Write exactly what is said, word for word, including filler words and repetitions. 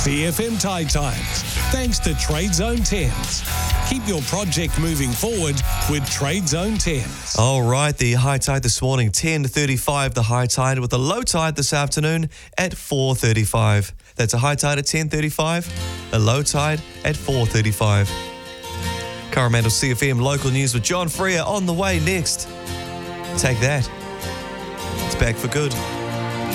C F M Tide Times, thanks to Trade Zone Thames. Keep your project moving forward with Trade Zone Thames. All right, the high tide this morning, ten thirty-five, the high tide, with the low tide this afternoon at four thirty-five. That's a high tide at ten thirty-five, a low tide at four thirty-five. Coromandel C F M local news with John Freer on the way next. Take that. It's back for good.